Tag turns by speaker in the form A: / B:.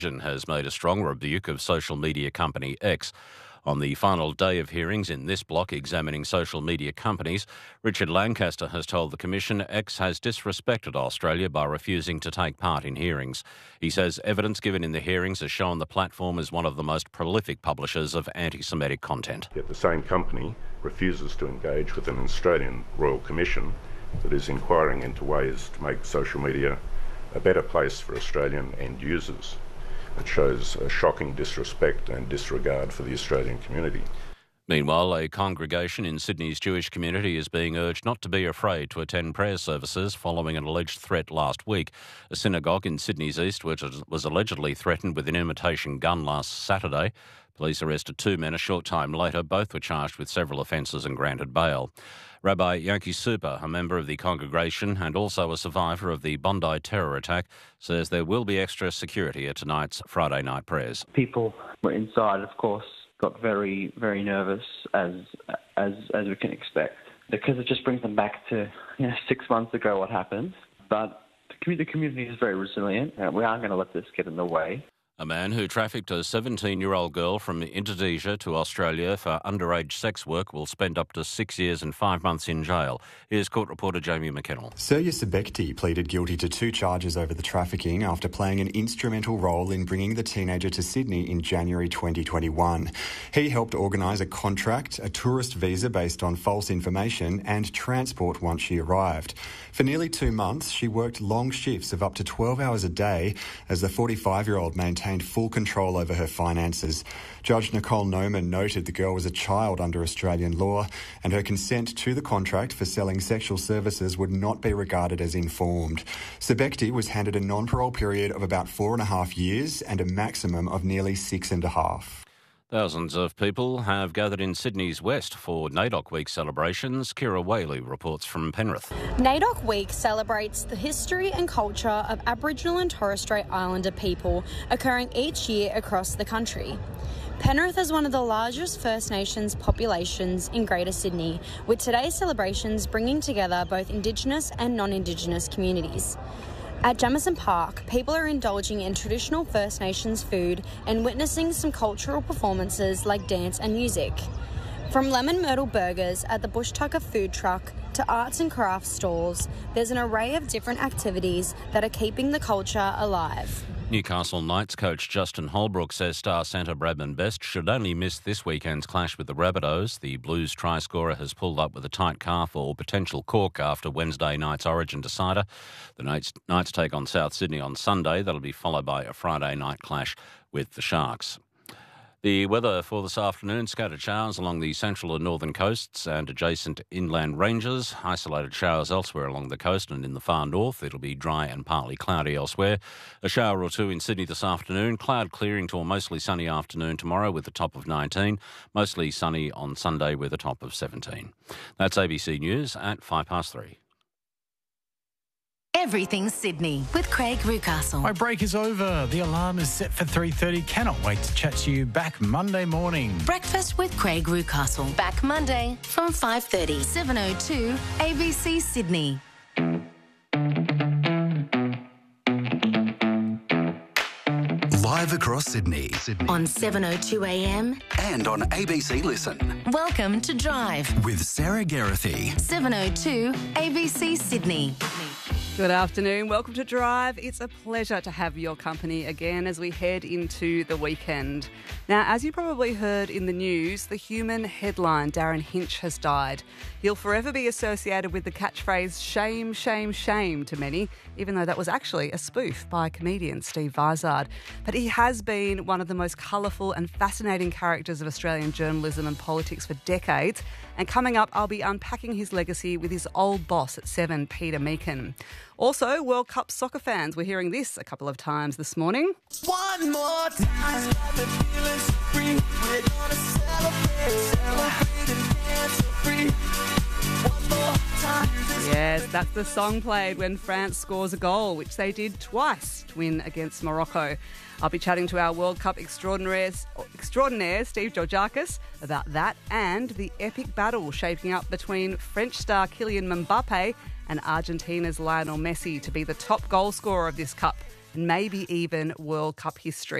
A: has made a strong rebuke of social media company X. On the final day of hearings in this block examining social media companies, Richard Lancaster has told the Commission X has disrespected Australia by refusing to take part in hearings. He says evidence given in the hearings has shown the platform is one of the most prolific publishers of anti-Semitic content.
B: Yet the same company refuses to engage with an Australian Royal Commission that is inquiring into ways to make social media a better place for Australian end users. It shows a shocking disrespect and disregard for the Australian community.
A: Meanwhile, a congregation in Sydney's Jewish community is being urged not to be afraid to attend prayer services following an alleged threat last week. A synagogue in Sydney's east was allegedly threatened with an imitation gun last Saturday. Police arrested two men a short time later. Both were charged with several offences and granted bail. Rabbi Yankee Super, a member of the congregation and also a survivor of the Bondi terror attack, says there will be extra security at tonight's Friday night prayers.
C: People were inside, of course, got very, very nervous, as we can expect, because it just brings them back to 6 months ago what happened. But the community is very resilient. We aren't going to let this get in the way.
A: A man who trafficked a 17-year-old girl from Indonesia to Australia for underage sex work will spend up to 6 years and 5 months in jail. Here's court reporter Jamie McKennell.
D: Surya Sebekti pleaded guilty to 2 charges over the trafficking after playing an instrumental role in bringing the teenager to Sydney in January 2021. He helped organise a contract, a tourist visa based on false information and transport once she arrived. For nearly 2 months, she worked long shifts of up to 12 hours a day as the 45-year-old maintained full control over her finances. Judge Nicole Noman noted the girl was a child under Australian law and her consent to the contract for selling sexual services would not be regarded as informed. Sebekti was handed a non-parole period of about 4.5 years and a maximum of nearly 6.5.
A: Thousands of people have gathered in Sydney's west for NAIDOC Week celebrations. Kira Whaley reports from Penrith.
E: NAIDOC Week celebrates the history and culture of Aboriginal and Torres Strait Islander people occurring each year across the country. Penrith is one of the largest First Nations populations in Greater Sydney, with today's celebrations bringing together both Indigenous and non-Indigenous communities. At Jamison Park, people are indulging in traditional First Nations food and witnessing some cultural performances like dance and music. From lemon myrtle burgers at the Bush Tucker food truck to arts and crafts stalls, there's an array of different activities that are keeping the culture alive.
A: Newcastle Knights coach Justin Holbrook says star centre Bradman Best should only miss this weekend's clash with the Rabbitohs. The Blues try scorer has pulled up with a tight calf or potential cork after Wednesday night's Origin decider. The Knights take on South Sydney on Sunday. That'll be followed by a Friday night clash with the Sharks. The weather for this afternoon, scattered showers along the central and northern coasts and adjacent inland ranges. Isolated showers elsewhere along the coast and in the far north. It'll be dry and partly cloudy elsewhere. A shower or two in Sydney this afternoon. Cloud clearing to a mostly sunny afternoon tomorrow with a top of 19. Mostly sunny on Sunday with a top of 17. That's ABC News at 3:05.
F: Everything Sydney with Craig Rucastle.
G: My break is over. The alarm is set for 3:30. Cannot wait to chat to you back Monday morning.
F: Breakfast with Craig Rucastle. Back Monday from 5:30. 7:02 ABC Sydney.
H: Live across Sydney.
F: On 7:02 AM.
H: And on ABC Listen.
F: Welcome to Drive.
H: With Sarah Geraghty.
F: 7:02 ABC Sydney.
I: Good afternoon. Welcome to Drive. It's a pleasure to have your company again as we head into the weekend. Now, as you probably heard in the news, the human headline Darren Hinch has died. He'll forever be associated with the catchphrase shame, shame, shame to many, even though that was actually a spoof by comedian Steve Vizard. But he has been one of the most colourful and fascinating characters of Australian journalism and politics for decades. And coming up, I'll be unpacking his legacy with his old boss at 7, Peter Meakin. Also, World Cup soccer fans, we're hearing this a couple of times this morning.
J: One more time, feeling so free. We're gonna celebrate and dance so free. One more time.
I: Yes, that's the song played when France scores a goal, which they did twice to win against Morocco. I'll be chatting to our World Cup extraordinaire Steve Georgakis about that and the epic battle shaping up between French star Kylian Mbappe and Argentina's Lionel Messi to be the top goal scorer of this Cup maybe even World Cup history.